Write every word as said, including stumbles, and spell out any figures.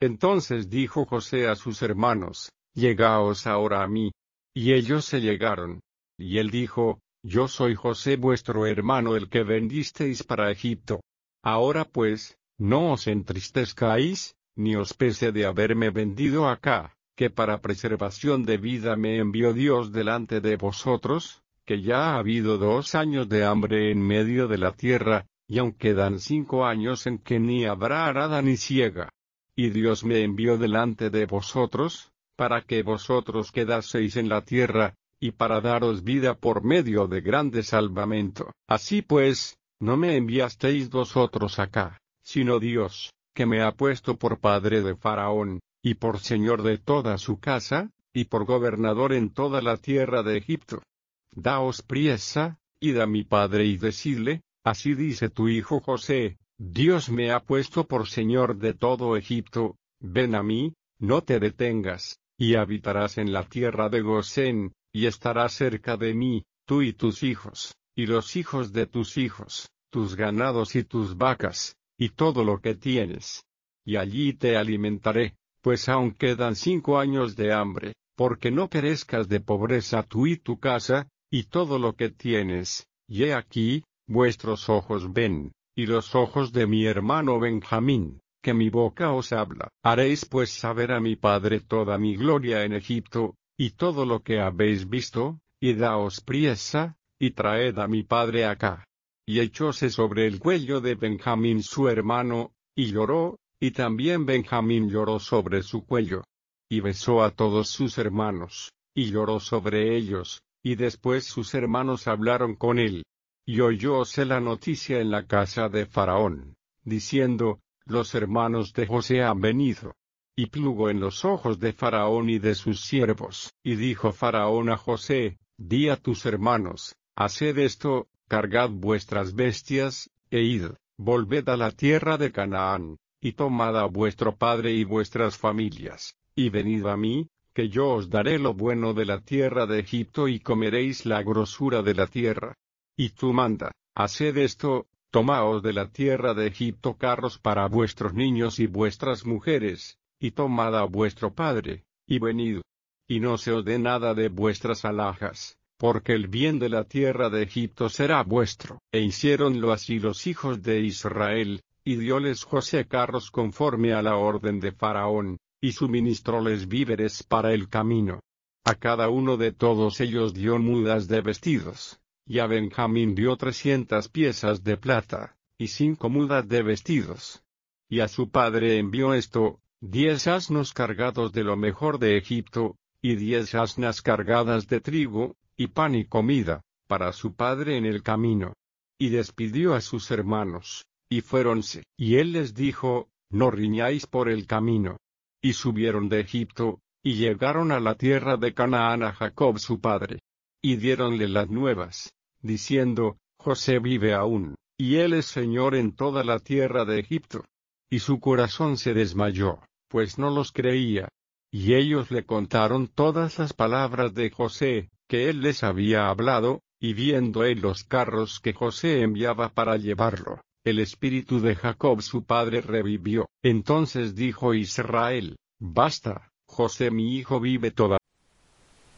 Entonces dijo José a sus hermanos, llegaos ahora a mí. Y ellos se llegaron. Y él dijo, yo soy José vuestro hermano el que vendisteis para Egipto. Ahora pues, no os entristezcáis, ni os pese de haberme vendido acá, que para preservación de vida me envió Dios delante de vosotros, que ya ha habido dos años de hambre en medio de la tierra, y aún quedan cinco años en que ni habrá arada ni siega. Y Dios me envió delante de vosotros, para que vosotros quedaseis en la tierra, y para daros vida por medio de grande salvamento. Así pues, no me enviasteis vosotros acá, sino Dios, que me ha puesto por padre de Faraón, y por señor de toda su casa, y por gobernador en toda la tierra de Egipto. Daos priesa, id a mi padre y decidle, así dice tu hijo José, Dios me ha puesto por señor de todo Egipto, ven a mí, no te detengas, y habitarás en la tierra de Gosén, y estarás cerca de mí, tú y tus hijos, y los hijos de tus hijos, tus ganados y tus vacas, y todo lo que tienes. Y allí te alimentaré, pues aún quedan cinco años de hambre, porque no perezcas de pobreza tú y tu casa, y todo lo que tienes, y he aquí, vuestros ojos ven, y los ojos de mi hermano Benjamín, que mi boca os habla. Haréis pues saber a mi padre toda mi gloria en Egipto, y todo lo que habéis visto, y daos priesa, y traed a mi padre acá. Y echóse sobre el cuello de Benjamín su hermano, y lloró, y también Benjamín lloró sobre su cuello. Y besó a todos sus hermanos, y lloró sobre ellos, y después sus hermanos hablaron con él. Y oyóse la noticia en la casa de Faraón, diciendo, los hermanos de José han venido. Y plugo en los ojos de Faraón y de sus siervos. Y dijo Faraón a José, di a tus hermanos, haced esto, cargad vuestras bestias, e id, volved a la tierra de Canaán, y tomad a vuestro padre y vuestras familias, y venid a mí, que yo os daré lo bueno de la tierra de Egipto y comeréis la grosura de la tierra. Y tú manda, haced esto, tomaos de la tierra de Egipto carros para vuestros niños y vuestras mujeres, y tomad a vuestro padre, y venid. Y no se os dé nada de vuestras alhajas, porque el bien de la tierra de Egipto será vuestro. E hiciéronlo así los hijos de Israel, y dióles José carros conforme a la orden de Faraón, y suministróles víveres para el camino. A cada uno de todos ellos dio mudas de vestidos, y a Benjamín dio trescientas piezas de plata, y cinco mudas de vestidos. Y a su padre envió esto, diez asnos cargados de lo mejor de Egipto, y diez asnas cargadas de trigo, y pan y comida, para su padre en el camino. Y despidió a sus hermanos, y fuéronse. Y él les dijo, no riñáis por el camino. Y subieron de Egipto, y llegaron a la tierra de Canaán a Jacob su padre. Y diéronle las nuevas, diciendo, José vive aún, y él es señor en toda la tierra de Egipto. Y su corazón se desmayó, pues no los creía. Y ellos le contaron todas las palabras de José, que él les había hablado, y viendo él los carros que José enviaba para llevarlo, el espíritu de Jacob su padre revivió. Entonces dijo Israel, basta, José mi hijo vive todavía.